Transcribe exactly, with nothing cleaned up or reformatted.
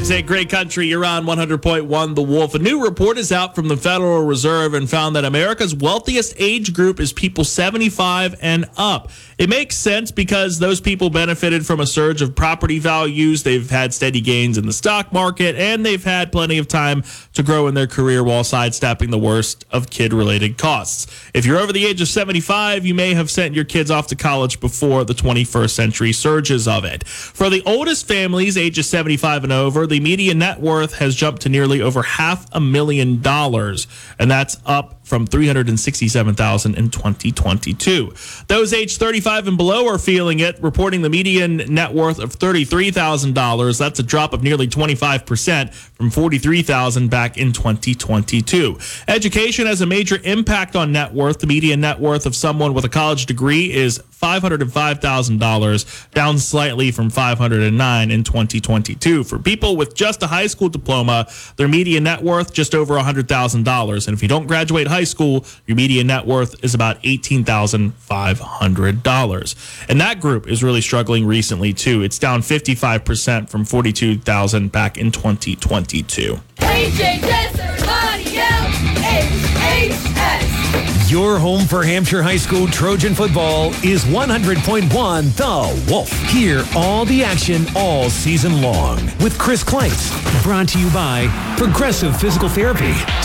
Say great country, you're on one hundred point one The Wolf. A new report is out from the Federal Reserve and found that America's wealthiest age group is people seventy-five and up. It makes sense because those people benefited from a surge of property values. They've had steady gains in the stock market, and they've had plenty of time to grow in their career while sidestepping the worst of kid-related costs. If you're over the age of seventy-five, you may have sent your kids off to college before the twenty-first century surges of it. For the oldest families, ages seventy-five and over, the median net worth has jumped to nearly over half a million dollars, and that's up from three hundred sixty-seven thousand dollars in twenty twenty-two. Those aged thirty-five and below are feeling it, reporting the median net worth of thirty-three thousand dollars. That's a drop of nearly twenty-five percent from forty-three thousand dollars back in twenty twenty-two. Education has a major impact on net worth. The median net worth of someone with a college degree is five hundred five thousand dollars, down slightly from five hundred nine thousand dollars in twenty twenty-two. For people with just a high school diploma, their median net worth just over one hundred thousand dollars. And if you don't graduate high school, your median net worth is about eighteen thousand five hundred dollars. And that group is really struggling recently, too. It's down fifty-five percent from forty-two thousand dollars back in twenty twenty-two. A J Desert, H H S. Your home for Hampshire High School Trojan football is one hundred point one The Wolf. Hear all the action all season long with Chris Kleitz. Brought to you by Progressive Physical Therapy.